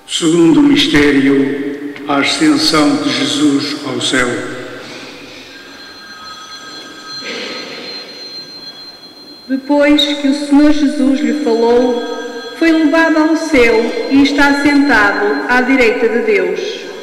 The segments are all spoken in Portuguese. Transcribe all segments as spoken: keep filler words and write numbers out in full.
Segundo mistério, a ascensão de Jesus ao céu. Depois que o Senhor Jesus lhe falou, foi levado ao céu e está sentado à direita de Deus.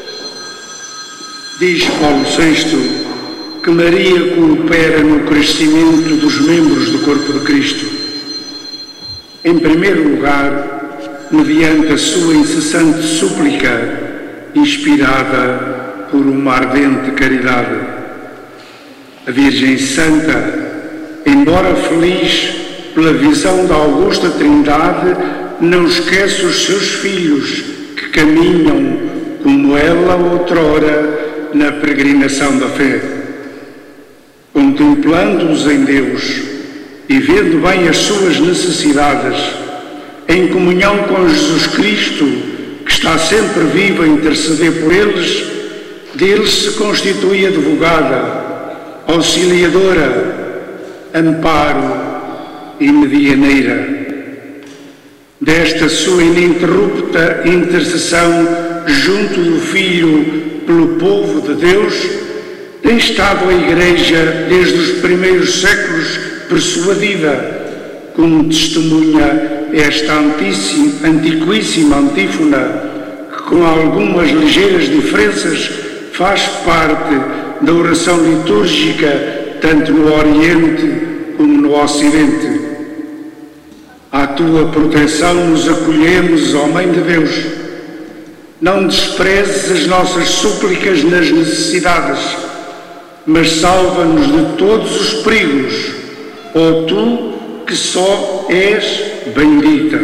Diz Paulo sexto que Maria coopera no crescimento dos membros do corpo de Cristo. Em primeiro lugar, mediante a sua incessante súplica, inspirada por uma ardente caridade. A Virgem Santa, embora feliz pela visão da augusta Trindade, não esquece os seus filhos que caminham como ela outrora na peregrinação da fé. Contemplando-os em Deus e vendo bem as suas necessidades, em comunhão com Jesus Cristo, que está sempre vivo a interceder por eles, deles se constitui advogada, auxiliadora, amparo e medianeira. Desta sua ininterrupta intercessão junto do Filho pelo povo de Deus, tem estado a Igreja desde os primeiros séculos persuadida, como testemunha esta antiquíssima antífona, que com algumas ligeiras diferenças faz parte da oração litúrgica tanto no Oriente como no Ocidente. À tua proteção nos acolhemos, ó Mãe de Deus. Não desprezes as nossas súplicas nas necessidades, mas salva-nos de todos os perigos, ó tu que só és bendita.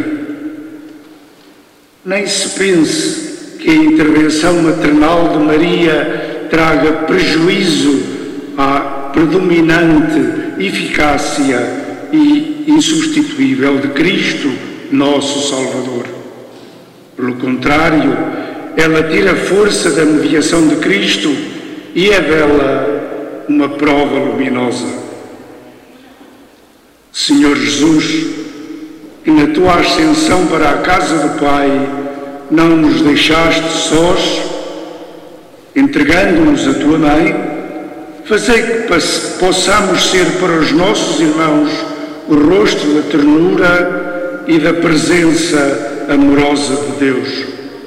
Nem se pense que a intervenção maternal de Maria traga prejuízo à predominante eficácia e insubstituível de Cristo, nosso Salvador. Pelo contrário, ela tira força da mediação de Cristo e é dela uma prova luminosa. Senhor Jesus, que na tua ascensão para a casa do Pai não nos deixaste sós, entregando-nos a tua Mãe, fazei que possamos ser para os nossos irmãos o rosto da ternura e da presença amorosa de Deus.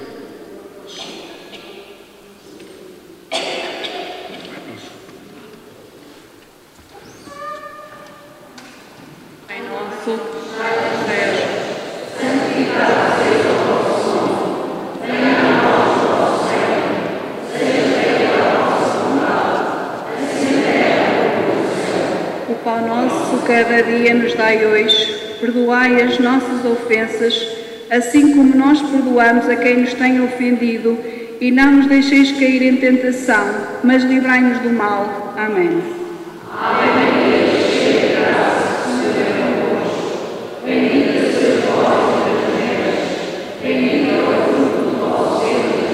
Cada dia nos dai hoje, perdoai as nossas ofensas, assim como nós perdoamos a quem nos tem ofendido, e não nos deixeis cair em tentação, mas livrai-nos do mal. Amém. Ave Maria, cheia de graça, o Senhor é convosco. Bendita sois vós entre as mulheres, bendito é o fruto do vosso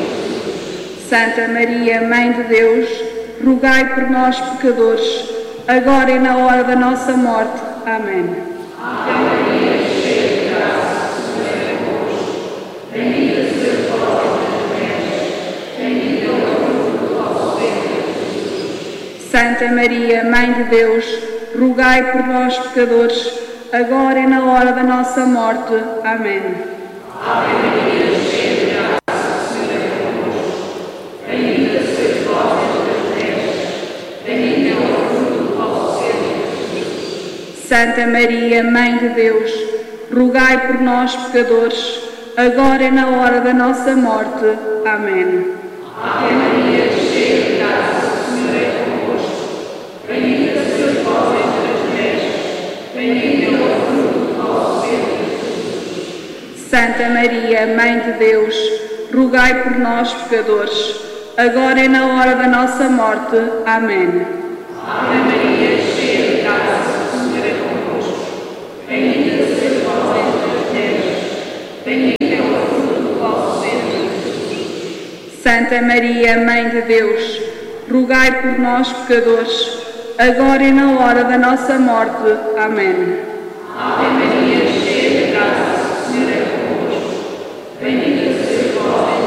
ventre. Santa Maria, Mãe de Deus, rogai por nós, pecadores, agora e na hora da nossa morte. Amém. Ave Maria, cheia de graça, o Senhor é convosco. Bendita sois vós entre as mulheres, bendito é o fruto do vosso ventre. Santa Maria, Mãe de Deus, rogai por nós, pecadores, agora e na hora da nossa morte. Amém. Ave Maria, cheia de graça, o Senhor é convosco. Bendita sois vós entre as mulheres, bendito é o fruto do vosso ventre. Santa Maria, Mãe de Deus, rogai por nós, pecadores, agora e na hora da nossa morte. Amém. Ave Maria, cheia de graça, o Senhor é convosco. Bendita sois vós entre as mulheres, bendito é o fruto do vosso ventre. Santa Maria, Mãe de Deus, rogai por nós, pecadores, agora e na hora da nossa morte. Amém. Ave Maria, cheia de graça, o Senhor é convosco. Bendita sois vós entre as mulheres, bendito é o fruto do vosso ventre. Santa Maria, Mãe de Deus, rogai por nós, pecadores, agora e na hora da nossa morte. Amém. Ave Maria, cheia de graça, o Senhor é convosco. Bendita sois vós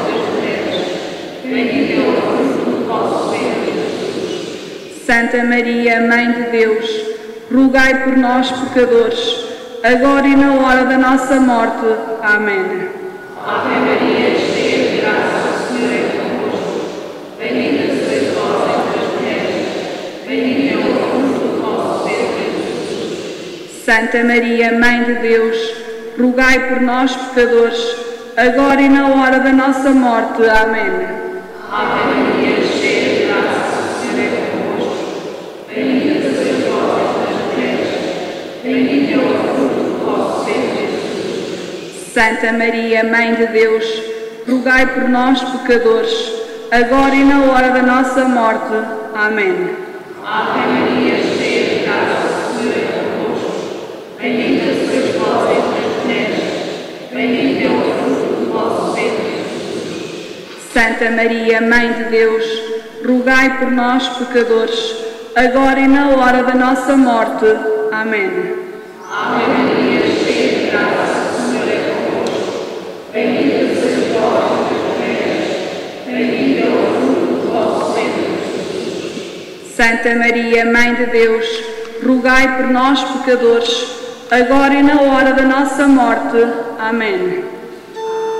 Santa Maria, Mãe de Deus, rogai por nós, pecadores, agora e na hora da nossa morte. Amém. Ave Maria, cheia de graça, o Senhor é convosco. Bendita sois vós entre as mulheres, bendito é o fruto do vosso ventre, Jesus. Santa Maria, Mãe de Deus, rogai por nós, pecadores, agora e na hora da nossa morte. Amém. Ave Maria, cheia de graça, o Senhor é convosco. Bendita sois vós entre as mulheres, bendito é o fruto do vosso ventre, Jesus. Santa Maria, Mãe de Deus, rogai por nós, pecadores, agora e na hora da nossa morte. Amém. Ave Maria, cheia de graça, o Senhor é convosco. Bendita sois vós entre as mulheres, bendito é o fruto do vosso ventre, Jesus. Santa Maria, Mãe de Deus, rogai por nós, pecadores, agora e na hora da nossa morte. Amém. Ave Maria, cheia de graça, o Senhor é convosco. Bendita sois vós entre as mulheres, bendito é o fruto do vosso ventre, Jesus. Santa Maria, Mãe de Deus, rogai por nós, pecadores, agora e na hora da nossa morte. Amém.